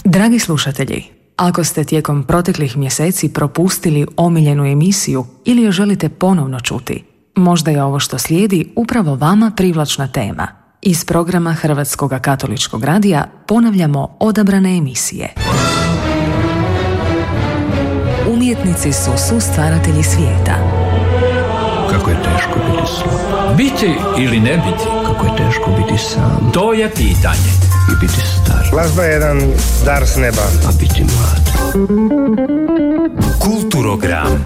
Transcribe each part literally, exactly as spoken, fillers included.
Dragi slušatelji, ako ste tijekom proteklih mjeseci propustili omiljenu emisiju ili je želite ponovno čuti, možda je ovo što slijedi upravo vama privlačna tema. Iz programa Hrvatskog katoličkog radija ponavljamo odabrane emisije. Umjetnici su sustvaratelji svijeta. Kako je teško biti slab. Biti ili ne biti? Kako je teško biti sam. To je pitanje. I biti star. Glazba je jedan dar s neba. A biti mlad. Kulturogram.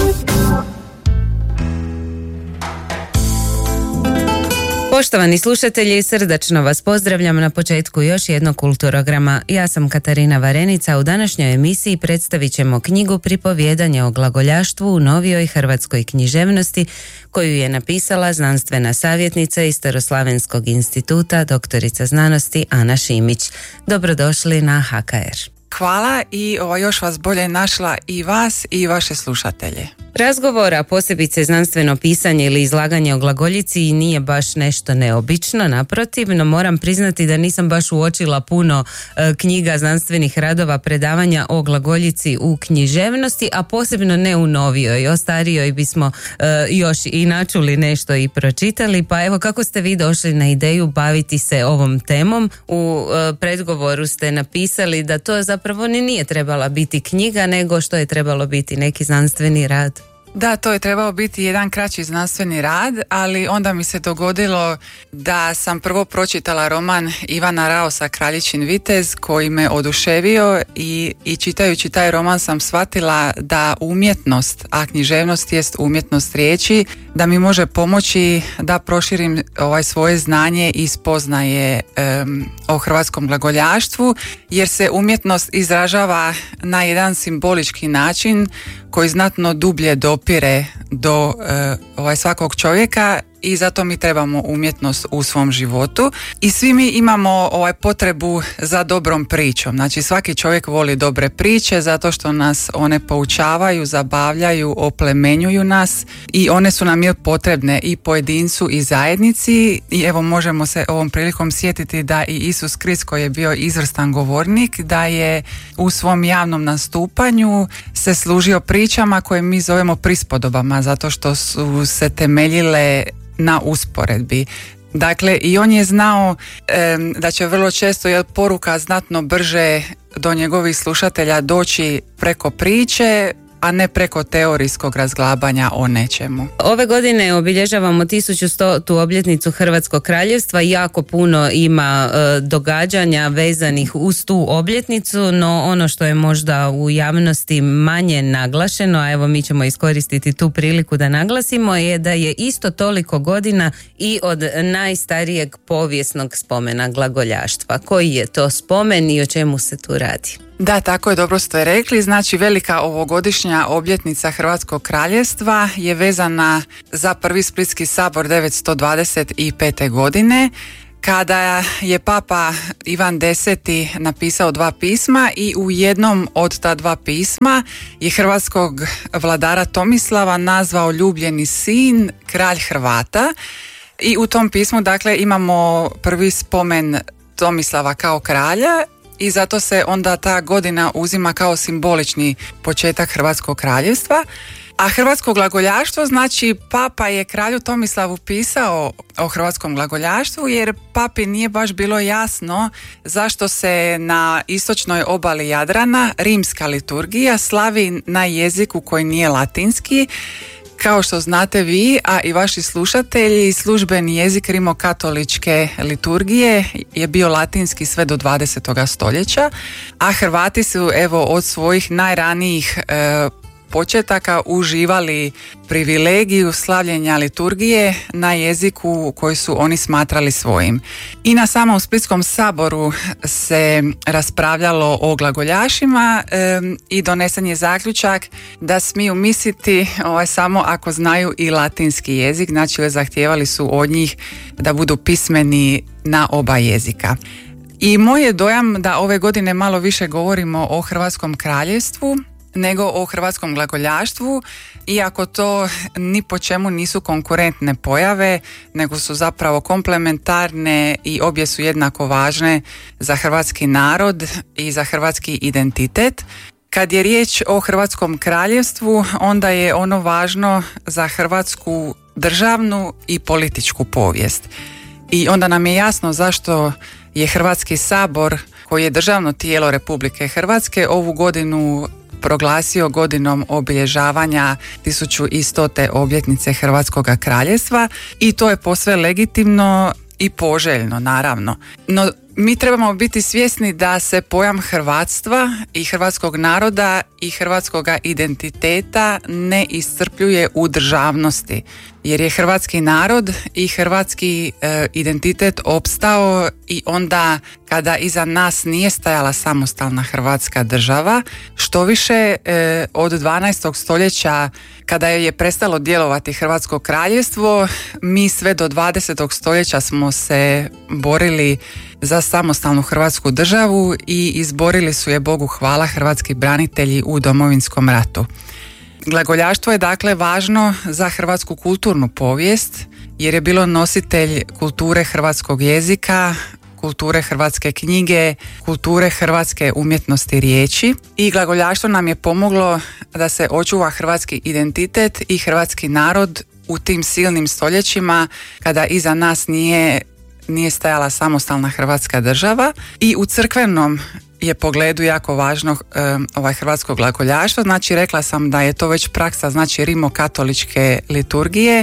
Poštovani slušatelji, srdačno vas pozdravljam na početku još jednog kulturograma. Ja sam Katarina Varenica. U današnjoj emisiji predstavit ćemo knjigu Pripovijedanje o glagoljaštvu u novijoj hrvatskoj književnosti, koju je napisala znanstvena savjetnica iz Staroslavenskog instituta, doktorica znanosti Ana Šimić. Dobrodošli na H K R. Hvala i ovo, još vas bolje našla i vas i vaše slušatelje. Razgovora, posebice znanstveno pisanje ili izlaganje o glagoljici nije baš nešto neobično, naprotiv, no moram priznati da nisam baš uočila puno e, knjiga, znanstvenih radova, predavanja o glagoljici u književnosti, a posebno ne u novijoj. O starijoj bismo e, još i načuli nešto i pročitali, pa evo kako ste vi došli na ideju baviti se ovom temom. U e, predgovoru ste napisali da to zapravo ni nije trebala biti knjiga, nego što je trebalo biti neki znanstveni rad. Da, to je trebao biti jedan kraći znanstveni rad, ali onda mi se dogodilo da sam prvo pročitala roman Ivana Raosa Kraljičin vitez, koji me oduševio i, i čitajući taj roman sam shvatila da umjetnost, a književnost jest umjetnost riječi, da mi može pomoći da proširim ovaj svoje znanje i spoznaje um, o hrvatskom glagoljaštvu, jer se umjetnost izražava na jedan simbolički način koji znatno dublje dopire do uh, ovaj svakog čovjeka i zato mi trebamo umjetnost u svom životu. I svi mi imamo ovaj potrebu za dobrom pričom. Znači svaki čovjek voli dobre priče zato što nas one poučavaju, zabavljaju, oplemenjuju nas i one su nam potrebne i pojedincu i zajednici. I evo možemo se ovom prilikom sjetiti da i Isus Krist, koji je bio izvrstan govornik, da je u svom javnom nastupanju se služio pričama koje mi zovemo prispodobama zato što su se temeljile na usporedbi. Dakle, i on je znao e, da će vrlo često je poruka znatno brže do njegovih slušatelja doći preko priče, a ne preko teorijskog razglabanja o nečemu. Ove godine obilježavamo tisuću stotu obljetnicu Hrvatskog kraljevstva. Jako puno ima e, događanja vezanih uz tu obljetnicu, no ono što je možda u javnosti manje naglašeno, a evo mi ćemo iskoristiti tu priliku da naglasimo, je da je isto toliko godina i od najstarijeg povijesnog spomena glagoljaštva. Koji je to spomen i o čemu se tu radi? Da, tako je, dobro ste rekli. Znači, velika ovogodišnja obljetnica Hrvatskog kraljevstva je vezana za prvi Splitski sabor devetsto dvadeset pete. godine, kada je papa Ivan Deseti napisao dva pisma i u jednom od ta dva pisma je hrvatskog vladara Tomislava nazvao ljubljeni sin, kralj Hrvata. I u tom pismu, dakle, imamo prvi spomen Tomislava kao kralja i zato se onda ta godina uzima kao simbolični početak Hrvatskog kraljevstva. A hrvatsko glagoljaštvo, znači papa je kralju Tomislavu pisao o hrvatskom glagoljaštvu jer papi nije baš bilo jasno zašto se na istočnoj obali Jadrana rimska liturgija slavi na jeziku koji nije latinski. Kao što znate vi, a i vaši slušatelji, službeni jezik rimokatoličke liturgije je bio latinski sve do dvadesetog stoljeća, a Hrvati su evo od svojih najranijih e, početaka uživali privilegiju slavljenja liturgije na jeziku koji su oni smatrali svojim. I na samom Splitskom saboru se raspravljalo o glagoljašima e, i donesen je zaključak da smiju misliti ovaj, samo ako znaju i latinski jezik, znači zahtijevali su od njih da budu pismeni na oba jezika. I moj je dojam da ove godine malo više govorimo o Hrvatskom kraljevstvu nego o hrvatskom glagoljaštvu, iako to ni po čemu nisu konkurentne pojave, nego su zapravo komplementarne i obje su jednako važne za hrvatski narod i za hrvatski identitet. Kad je riječ o Hrvatskom kraljevstvu, onda je ono važno za hrvatsku državnu i političku povijest. I onda nam je jasno zašto je Hrvatski sabor, koji je državno tijelo Republike Hrvatske, ovu godinu proglasio godinom obilježavanja tisuću stote obljetnice Hrvatskoga kraljevstva, i to je posve legitimno i poželjno, naravno. No, mi trebamo biti svjesni da se pojam hrvatstva i hrvatskog naroda i hrvatskoga identiteta ne iscrpljuje u državnosti, jer je hrvatski narod i hrvatski e, identitet opstao i onda kada iza nas nije stajala samostalna hrvatska država, što više e, od dvanaestog stoljeća kada je prestalo djelovati Hrvatsko kraljevstvo, mi sve do dvadesetog stoljeća smo se borili za samostalnu hrvatsku državu i izborili su je, Bogu hvala, hrvatski branitelji u Domovinskom ratu. Glagoljaštvo je dakle važno za hrvatsku kulturnu povijest jer je bilo nositelj kulture hrvatskog jezika, kulture hrvatske knjige, kulture hrvatske umjetnosti riječi, i glagoljaštvo nam je pomoglo da se očuva hrvatski identitet i hrvatski narod u tim silnim stoljećima kada iza nas nije nije stajala samostalna hrvatska država. I u crkvenom je pogledu jako važno e, ovaj hrvatsko glagoljaštvo. Znači, rekla sam da je to već praksa, znači rimokatoličke liturgije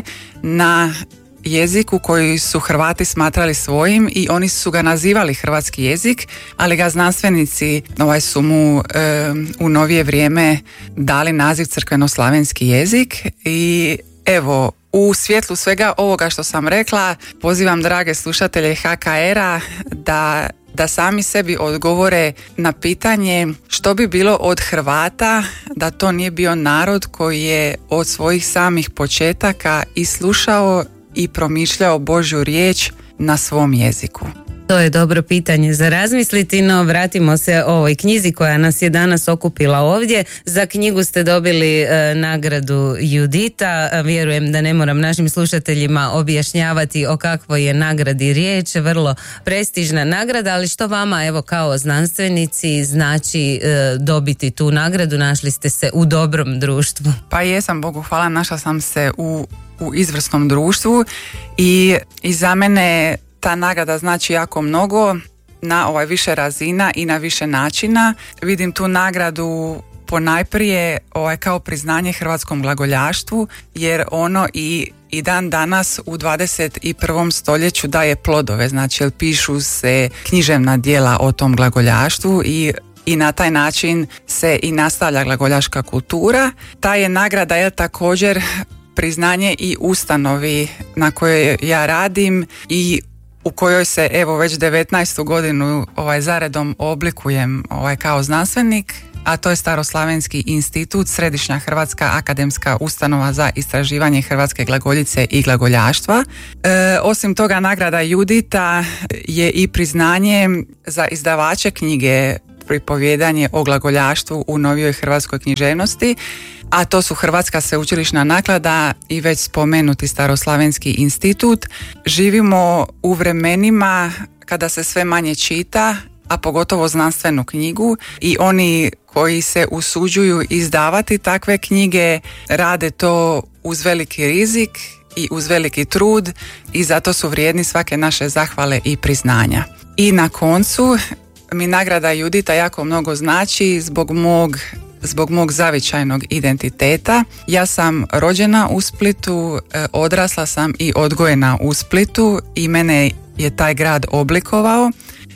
na jeziku koji su Hrvati smatrali svojim i oni su ga nazivali hrvatski jezik, ali ga znanstvenici ovaj, su mu e, u novije vrijeme dali naziv crkveno-slavenski jezik. I evo, u svjetlu svega ovoga što sam rekla, pozivam drage slušatelje H K R-a da, da sami sebi odgovore na pitanje što bi bilo od Hrvata da to nije bio narod koji je od svojih samih početaka i slušao i promišljao Božju riječ na svom jeziku. To je dobro pitanje za razmisliti, no vratimo se ovoj knjizi koja nas je danas okupila ovdje. Za knjigu ste dobili e, nagradu Judita. Vjerujem da ne moram našim slušateljima objašnjavati o kakvoj je nagradi riječ, vrlo prestižna nagrada, ali što vama, evo, kao znanstvenici znači e, dobiti tu nagradu? Našli ste se u dobrom društvu. Pa jesam, Bogu hvala, našla sam se u, u izvrsnom društvu i, i za mene ta nagrada znači jako mnogo na ovaj više razina i na više načina. Vidim tu nagradu ponajprije ovaj, kao priznanje hrvatskom glagoljaštvu, jer ono i, i dan danas u dvadeset prvom stoljeću daje plodove, znači pišu se književna djela o tom glagoljaštvu i i na taj način se i nastavlja glagoljaška kultura. Ta je nagrada je također priznanje i ustanovi na kojoj ja radim i u kojoj se evo već devetnaestu godinu ovaj, zaredom oblikujem ovaj, kao znanstvenik, a to je Staroslavenski institut, Središnja hrvatska akademska ustanova za istraživanje hrvatske glagoljice i glagoljaštva. E, osim toga, nagrada Judita je i priznanje za izdavače knjige Pripovjedanje o glagoljaštvu u novijoj hrvatskoj književnosti, a to su Hrvatska sveučilišna naklada i već spomenuti Staroslavenski institut. Živimo u vremenima kada se sve manje čita, a pogotovo znanstvenu knjigu, i oni koji se usuđuju izdavati takve knjige rade to uz veliki rizik i uz veliki trud i zato su vrijedni svake naše zahvale i priznanja. I na koncu mi nagrada Judita jako mnogo znači zbog mog zbog mog zavičajnog identiteta. Ja sam rođena u Splitu, odrasla sam i odgojena u Splitu i mene je taj grad oblikovao.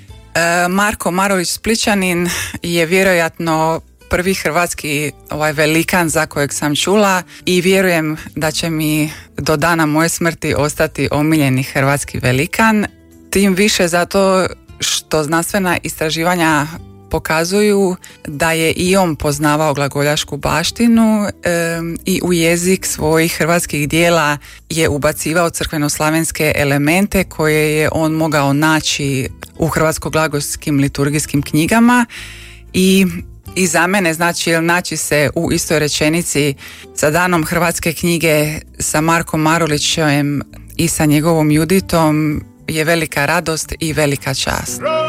Marko Marović Splićanin je vjerojatno prvi hrvatski ovaj velikan za kojeg sam čula i vjerujem da će mi do dana moje smrti ostati omiljeni hrvatski velikan. Tim više zato što znanstvena istraživanja pokazuju da je i on poznavao glagoljašku baštinu e, i u jezik svojih hrvatskih dijela je ubacivao crkveno-slavenske elemente koje je on mogao naći u hrvatsko-glagolskim liturgijskim knjigama i i za mene, znači naći se u istoj rečenici sa danom hrvatske knjige, sa Markom Marulićem i sa njegovom Juditom je velika radost i velika čast.